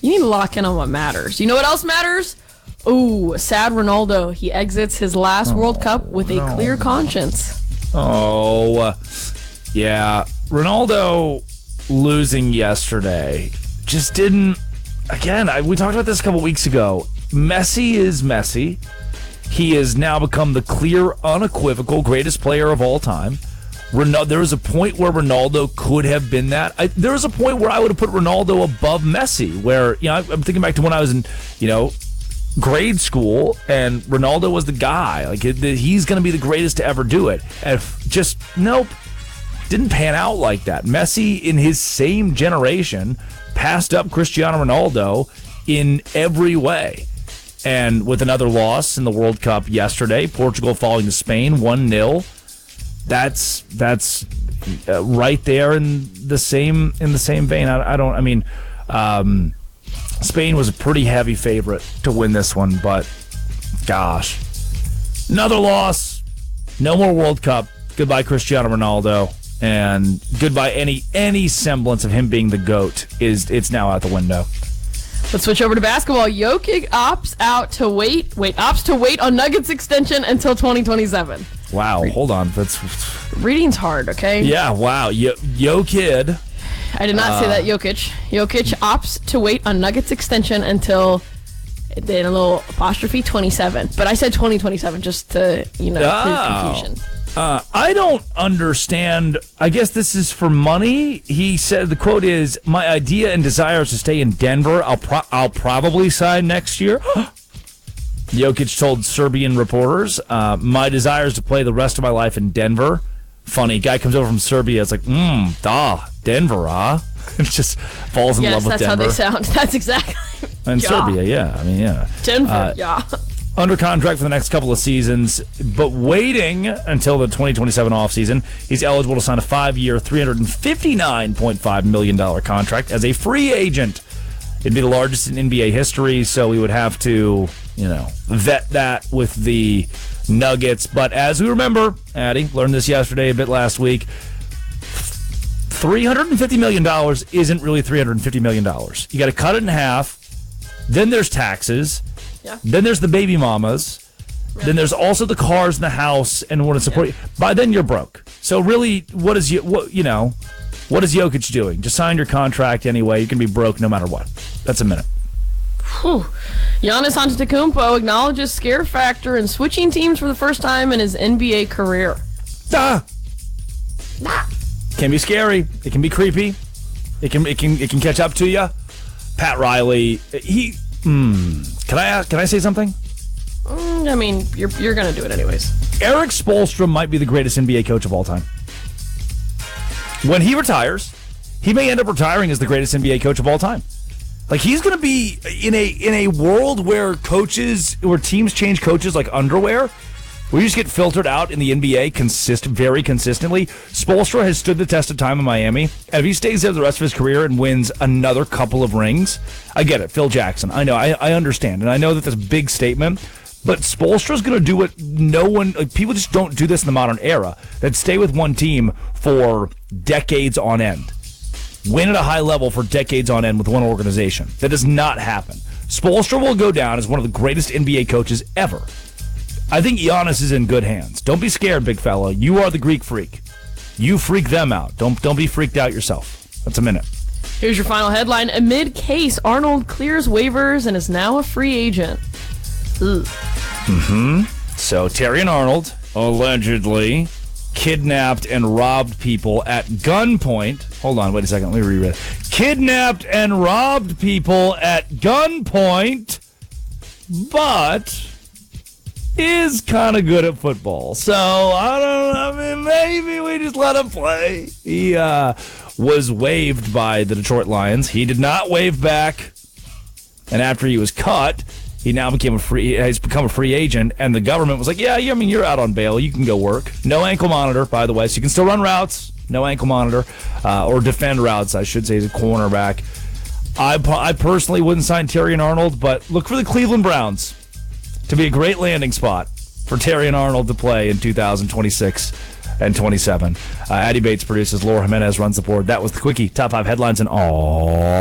You need to lock in on what matters. You know what else matters? Ooh, sad Ronaldo. He exits his last World Cup with a clear conscience. Oh, yeah. Ronaldo losing yesterday just didn't... Again, we talked about this a couple weeks ago. Messi is Messi. He has now become the clear, unequivocal greatest player of all time. There was a point where Ronaldo could have been that. There was a point where I would have put Ronaldo above Messi, where, I'm thinking back to when I was in, grade school, and Ronaldo was the guy. Like, he's going to be the greatest to ever do it. And nope, didn't pan out like that. Messi, in his same generation, passed up Cristiano Ronaldo in every way. And with another loss in the World Cup yesterday, Portugal falling to Spain 1-0. That's right there in the same vein. Spain was a pretty heavy favorite to win this one, but gosh, another loss. No more World Cup. Goodbye, Cristiano Ronaldo, and goodbye any semblance of him being the GOAT. It's now out the window. Let's switch over to basketball. Jokic opts to wait on Nuggets extension until 2027. Wow, hold on. Reading's hard, okay? Yeah, wow. Yo kid. I did not say that, Jokic. Jokic opts to wait on Nuggets extension until, in a little apostrophe, 27. But I said 2027 just to, clear confusion. I don't understand. I guess this is for money. He said, the quote is, "My idea and desire is to stay in Denver. I'll probably sign next year." Jokic told Serbian reporters, "My desire is to play the rest of my life in Denver." Funny, guy comes over from Serbia. It's like, Denver, huh? It just falls in love with Denver. Yes, that's how they sound. That's exactly. And Serbia, yeah. Denver, yeah. Under contract for the next couple of seasons, but waiting until the 2027 offseason. He's eligible to sign a 5-year, $359.5 million contract as a free agent. It'd be the largest in NBA history, so we would have to, vet that with the Nuggets. But as we remember, Addie, learned this yesterday, a bit last week, $350 million isn't really $350 million. You got to cut it in half. Then there's taxes. Yeah. Then there's the baby mamas. Yeah. Then there's also the cars and the house and what it's support. Yeah. By then you're broke. So really, what is Jokic doing? Just sign your contract anyway. You can be broke no matter what. That's a minute. Whew. Giannis Antetokounmpo acknowledges scare factor in switching teams for the first time in his NBA career. Can be scary. It can be creepy. It can catch up to you. Pat Riley. Can I say something? You're gonna do it anyways. Eric Spoelstra might be the greatest NBA coach of all time. When he retires, he may end up retiring as the greatest NBA coach of all time. Like, he's going to be in a world where teams change coaches like underwear, where you just get filtered out in the NBA very consistently. Spoelstra has stood the test of time in Miami, and if he stays there the rest of his career and wins another couple of rings, I get it. Phil Jackson. I know. I understand, and I know that that's a big statement, but Spoelstra's going to do what people just don't do this in the modern era, that stay with one team for decades on end. Win at a high level for decades on end with one organization. That does not happen. Spoelstra will go down as one of the greatest NBA coaches ever. I think Giannis is in good hands. Don't be scared, big fella. You are the Greek freak. You freak them out. Don't be freaked out yourself. That's a minute. Here's your final headline. Amid case, Arnold clears waivers and is now a free agent. So Terrion Arnold allegedly kidnapped and robbed people at gunpoint. Hold on, wait a second. Let me reread it. Kidnapped and robbed people at gunpoint, but is kind of good at football. So, I don't know. Maybe we just let him play. He was waived by the Detroit Lions. He did not waive back. And after he was cut, he now has become a free agent, and the government was like, you're out on bail. You can go work. No ankle monitor, by the way, so you can still run routes. No ankle monitor, or defend routes, I should say, as a cornerback. I personally wouldn't sign Terrion Arnold, but look for the Cleveland Browns to be a great landing spot for Terrion Arnold to play in 2026 and 27. Addie Bates produces. Laura Jimenez runs the board. That was the Quickie. Top 5 headlines and all.